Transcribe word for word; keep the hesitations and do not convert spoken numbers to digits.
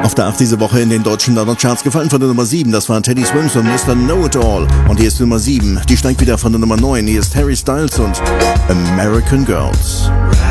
Auf der acht diese Woche in den deutschen Charts gefallen von der Nummer sieben. Das war Teddy Swims und Mister Know-It-All. Und hier ist Nummer sieben. Die steigt wieder von der Nummer neun. Hier ist Harry Styles und American Girls.